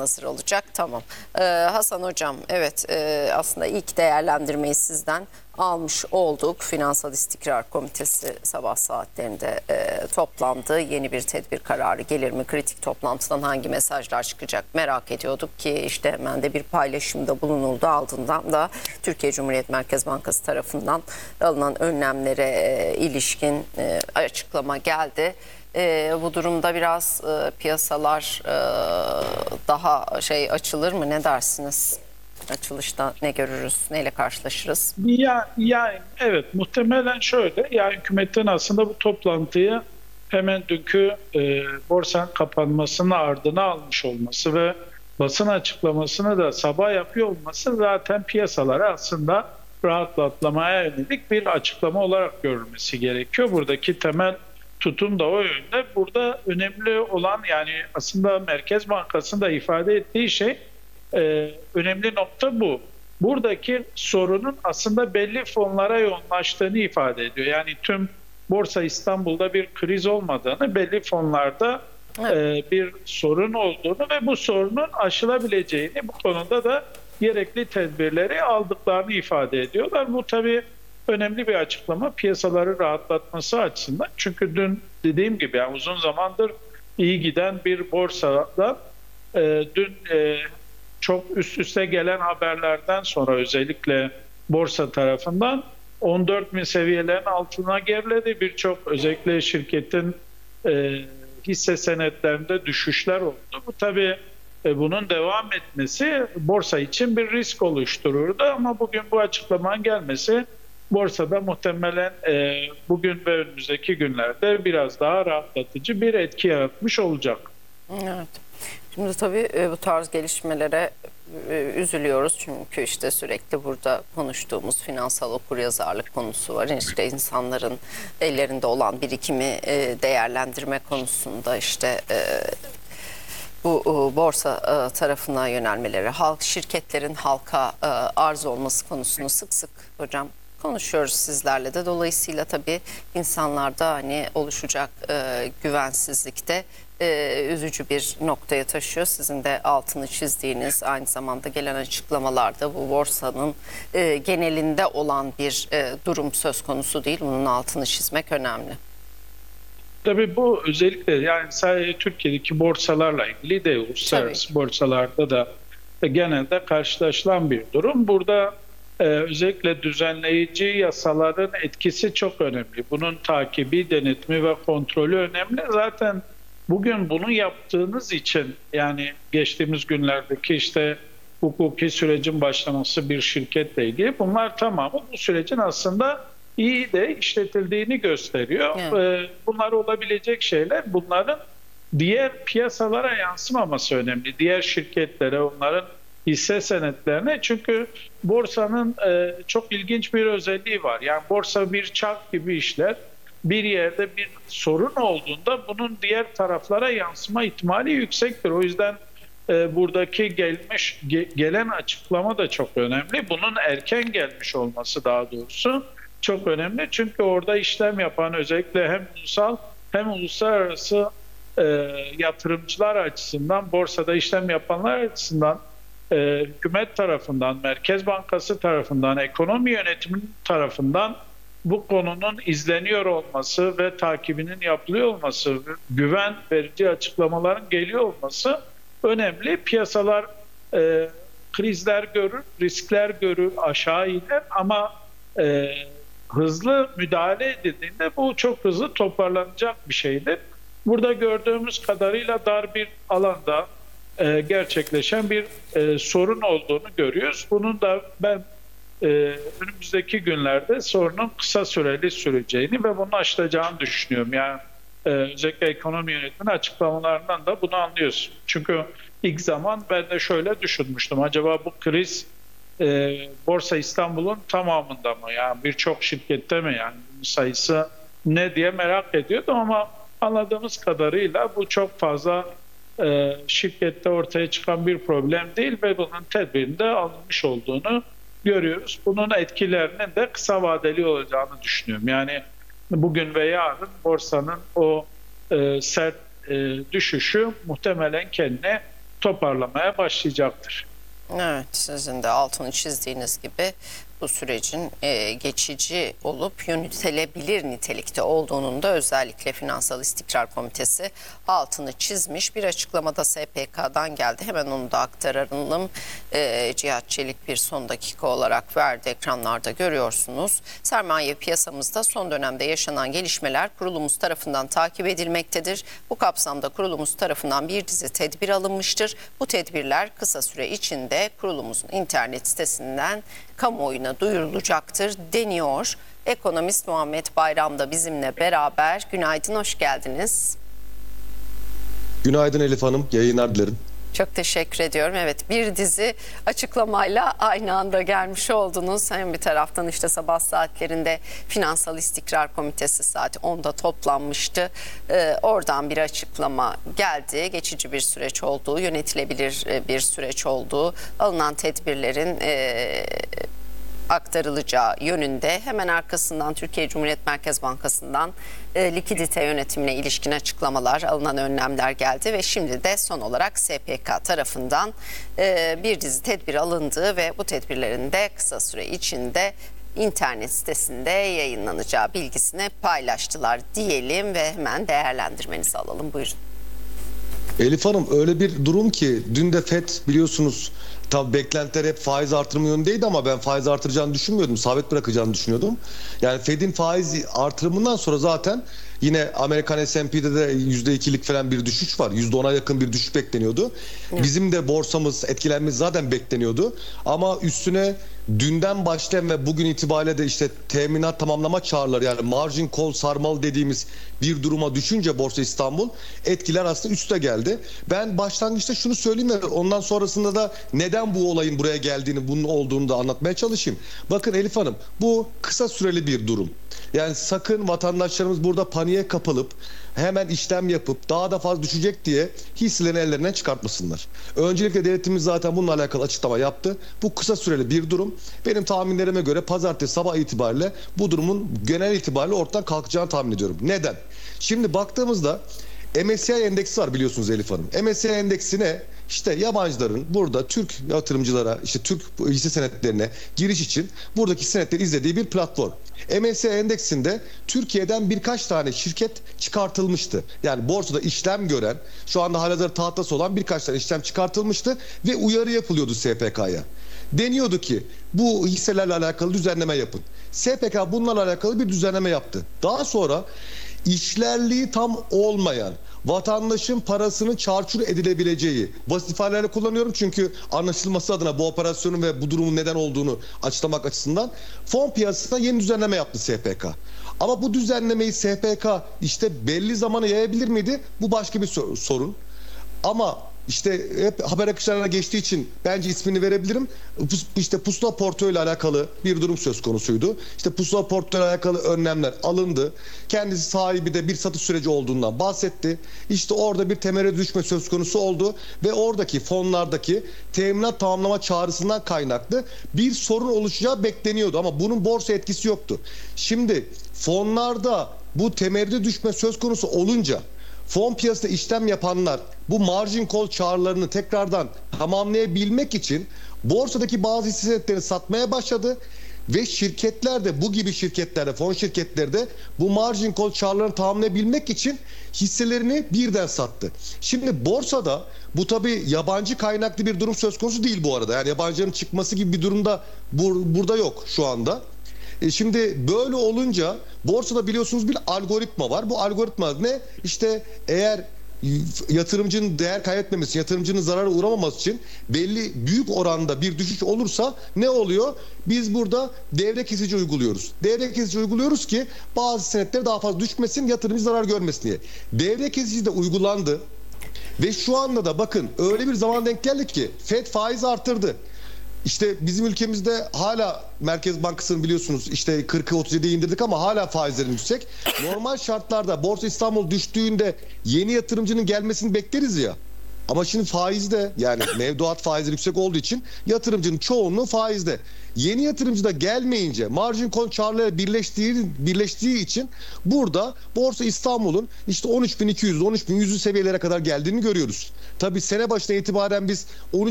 hazır olacak. Tamam. Hasan Hocam, evet, aslında ilk değerlendirmeyi sizden almış olduk. Finansal İstikrar Komitesi sabah saatlerinde toplandı. Yeni bir tedbir kararı gelir mi? Kritik toplantıdan hangi mesajlar çıkacak merak ediyorduk ki işte hemen de bir paylaşımda bulunuldu. Ardından da Türkiye Cumhuriyet Merkez Bankası tarafından alınan önlemlere ilişkin açıklama geldi. Bu durumda biraz piyasalar daha açılır mı? Ne dersiniz? Açılışta ne görürüz? Neyle karşılaşırız? Yani evet, muhtemelen şöyle. Yani hükümetin aslında bu toplantıyı hemen dünkü borsanın kapanmasının ardına almış olması ve basın açıklamasını da sabah yapıyor olması zaten piyasaları aslında rahatlatmaya yönelik bir açıklama olarak görülmesi gerekiyor. Buradaki temel tutum da o yönde. Burada önemli olan, yani aslında Merkez Bankası'nın da ifade ettiği şey, önemli nokta bu. Buradaki sorunun aslında belli fonlara yoğunlaştığını ifade ediyor. Yani tüm Borsa İstanbul'da bir kriz olmadığını, belli fonlarda bir sorun olduğunu ve bu sorunun aşılabileceğini, bu konuda da gerekli tedbirleri aldıklarını ifade ediyorlar. Bu tabii önemli bir açıklama piyasaları rahatlatması açısından. Çünkü dün dediğim gibi, yani uzun zamandır iyi giden bir borsada dün çok üst üste gelen haberlerden sonra özellikle borsa tarafından 14.000 seviyelerin altına geriledi. Birçok özellikle şirketin hisse senetlerinde düşüşler oldu. Bu tabii bunun devam etmesi borsa için bir risk oluştururdu ama bugün bu açıklamanın gelmesi borsada muhtemelen bugün ve önümüzdeki günlerde biraz daha rahatlatıcı bir etki yaratmış olacak. Evet. Şimdi tabii bu tarz gelişmelere üzülüyoruz çünkü işte sürekli burada konuştuğumuz finansal okuryazarlık konusu var. İşte insanların ellerinde olan birikimi değerlendirme konusunda işte bu borsa tarafına yönelmeleri, şirketlerin halka arz olması konusunu sık sık hocam konuşuyoruz sizlerle de. Dolayısıyla tabii insanlarda hani oluşacak güvensizlikte üzücü bir noktaya taşıyor. Sizin de altını çizdiğiniz, aynı zamanda gelen açıklamalarda bu borsanın genelinde olan bir durum söz konusu değil. Bunun altını çizmek önemli. Tabii bu özellikle yani sadece Türkiye'deki borsalarla ilgili de uluslararası borsalarda da genelde karşılaşılan bir durum. Burada özellikle düzenleyici yasaların etkisi çok önemli. Bunun takibi, denetimi ve kontrolü önemli. Zaten bugün bunu yaptığınız için, yani geçtiğimiz günlerdeki işte hukuki sürecin başlaması bir şirketle ilgili, bunlar tamamı bu sürecin aslında iyi de işletildiğini gösteriyor. Evet. Bunlar olabilecek şeyler. Bunların diğer piyasalara yansımaması önemli. Diğer şirketlere, onların hisse senetlerine. Çünkü borsanın çok ilginç bir özelliği var. Yani borsa bir çark gibi işler. Bir yerde bir sorun olduğunda bunun diğer taraflara yansıma ihtimali yüksektir. O yüzden buradaki gelen açıklama da çok önemli. Bunun erken gelmiş olması daha doğrusu çok önemli. Çünkü orada işlem yapan özellikle hem ulusal hem uluslararası yatırımcılar açısından, borsada işlem yapanlar açısından, hükümet tarafından, Merkez Bankası tarafından, ekonomi yönetimi tarafından bu konunun izleniyor olması ve takibinin yapılıyor olması, güven verici açıklamaların geliyor olması önemli. Piyasalar krizler görür, riskler görür, aşağı iner ama hızlı müdahale edildiğinde bu çok hızlı toparlanacak bir şeydir. Burada gördüğümüz kadarıyla dar bir alanda gerçekleşen bir sorun olduğunu görüyoruz. Bunun da ben önümüzdeki günlerde sorunun kısa süreli süreceğini ve bunu aşılacağını düşünüyorum. Yani özellikle ekonomi yönetiminin açıklamalarından da bunu anlıyoruz. Çünkü ilk zaman ben de şöyle düşünmüştüm. Acaba bu kriz Borsa İstanbul'un tamamında mı? Yani birçok şirkette mi? Yani sayısı ne diye merak ediyordum ama anladığımız kadarıyla bu çok fazla şirkette ortaya çıkan bir problem değil ve bunun tedbirinde alınmış olduğunu görüyoruz. Bunun etkilerinin de kısa vadeli olacağını düşünüyorum. Yani bugün ve yarın borsanın o sert düşüşü muhtemelen kendine toparlamaya başlayacaktır. Evet, sizin de altını çizdiğiniz gibi bu sürecin geçici olup yönetilebilir nitelikte olduğunun da özellikle Finansal İstikrar Komitesi altını çizmiş. Bir açıklamada SPK'dan geldi. Hemen onu da aktaralım. Cihat Çelik bir son dakika olarak verdi. Ekranlarda görüyorsunuz. Sermaye piyasamızda son dönemde yaşanan gelişmeler kurulumuz tarafından takip edilmektedir. Bu kapsamda kurulumuz tarafından bir dizi tedbir alınmıştır. Bu tedbirler kısa süre içinde kurulumuzun internet sitesinden kamuoyuna duyurulacaktır deniyor. Ekonomist Muhammed Bayram da bizimle beraber. Günaydın, hoş geldiniz. Günaydın Elif Hanım, yayınlar dilerim. Çok teşekkür ediyorum. Evet, bir dizi açıklamayla aynı anda gelmiş oldunuz. Hem bir taraftan işte sabah saatlerinde Finansal İstikrar Komitesi saat 10'da toplanmıştı. Oradan bir açıklama geldi. Geçici bir süreç olduğu, yönetilebilir bir süreç olduğu, alınan tedbirlerin aktarılacağı yönünde. Hemen arkasından Türkiye Cumhuriyet Merkez Bankası'ndan likidite yönetimine ilişkin açıklamalar, alınan önlemler geldi ve şimdi de son olarak SPK tarafından bir dizi tedbir alındığı ve bu tedbirlerin de kısa süre içinde internet sitesinde yayınlanacağı bilgisini paylaştılar diyelim ve hemen değerlendirmenizi alalım. Buyurun. Elif Hanım, öyle bir durum ki dün de FED biliyorsunuz tabii beklentiler hep faiz artırımı yönündeydi ama ben faiz artıracağını düşünmüyordum. Sabit bırakacağını düşünüyordum. Yani FED'in faiz artırımından sonra zaten yine Amerikan S&P'de de %2'lik falan bir düşüş var. %10'a yakın bir düşüş bekleniyordu. Evet. Bizim de borsamız etkilenmesi zaten bekleniyordu. Ama üstüne dünden başlayan ve bugün itibariyle de işte teminat tamamlama çağrıları, yani margin call sarmalı dediğimiz bir duruma düşünce Borsa İstanbul etkiler aslında üste geldi. Ben başlangıçta şunu söyleyeyim ve ondan sonrasında da neden bu olayın buraya geldiğini, bunun olduğunu da anlatmaya çalışayım. Bakın Elif Hanım, bu kısa süreli bir durum. Yani sakın vatandaşlarımız burada paniğe kapılıp hemen işlem yapıp daha da fazla düşecek diye hisselerini ellerinden çıkartmasınlar. Öncelikle devletimiz zaten bununla alakalı açıklama yaptı. Bu kısa süreli bir durum. Benim tahminlerime göre pazartesi sabah itibariyle bu durumun genel itibariyle ortadan kalkacağını tahmin ediyorum. Neden? Şimdi baktığımızda MSCI endeksi var biliyorsunuz Elif Hanım. MSCI endeksine işte yabancıların burada Türk yatırımcılara, işte Türk hisse senetlerine giriş için buradaki senetleri izlediği bir platform. MSCI endeksinde Türkiye'den birkaç tane şirket çıkartılmıştı. Yani borsada işlem gören, şu anda halihazırda tahtası olan birkaç tane işlem çıkartılmıştı ve uyarı yapılıyordu SPK'ya. Deniyordu ki bu hisselerle alakalı düzenleme yapın. SPK bunlarla alakalı bir düzenleme yaptı. Daha sonra işlerliği tam olmayan, vatandaşın parasını çarçur edilebileceği basit ifadelerle kullanıyorum çünkü anlaşılması adına bu operasyonun ve bu durumun neden olduğunu açıklamak açısından fon piyasasına yeni düzenleme yaptı SPK. Ama bu düzenlemeyi SPK işte belli zamana yayabilir miydi? Bu başka bir sorun. Ama işte hep haber akışlarına geçtiği için bence ismini verebilirim. İşte pusula portföyle alakalı bir durum söz konusuydu. İşte pusula portföyle alakalı önlemler alındı. Kendisi sahibi de bir satış süreci olduğundan bahsetti. İşte orada bir temele düşme söz konusu oldu ve oradaki fonlardaki teminat tamamlama çağrısından kaynaklı bir sorun oluşacağı bekleniyordu ama bunun borsa etkisi yoktu. Şimdi fonlarda bu temerrüde düşme söz konusu olunca fon piyasasında işlem yapanlar bu margin call çağrılarını tekrardan tamamlayabilmek için borsadaki bazı hisse senetlerini satmaya başladı ve şirketler de, bu gibi şirketlerde, fon şirketleri de bu margin call çağrılarını tamamlayabilmek için hisselerini birden sattı. Şimdi borsada bu tabii yabancı kaynaklı bir durum söz konusu değil bu arada. Yani yabancıların çıkması gibi bir durumda burada yok şu anda. Şimdi böyle olunca borsada biliyorsunuz bir algoritma var. Bu algoritma ne? İşte eğer yatırımcının değer kaybetmemesi, yatırımcının zarara uğramaması için belli büyük oranda bir düşüş olursa ne oluyor? Biz burada devre kesici uyguluyoruz. Devre kesici uyguluyoruz ki bazı senetler daha fazla düşmesin, yatırımcı zarar görmesin diye. Devre kesici de uygulandı ve şu anda da bakın öyle bir zaman denk geldik ki FED faiz artırdı. İşte bizim ülkemizde hala Merkez Bankası'nı biliyorsunuz işte 40'ı 37'ye indirdik ama hala faizlerin yüksek. Normal şartlarda Borsa İstanbul düştüğünde yeni yatırımcının gelmesini bekleriz ya. Ama şimdi faizde, yani mevduat faizi yüksek olduğu için yatırımcının çoğunluğu faizde. Yeni yatırımcı da gelmeyince margin call karlarıyla birleştiği için burada Borsa İstanbul'un işte 13.200, 13.100 seviyelere kadar geldiğini görüyoruz. Tabii sene başına itibaren biz 13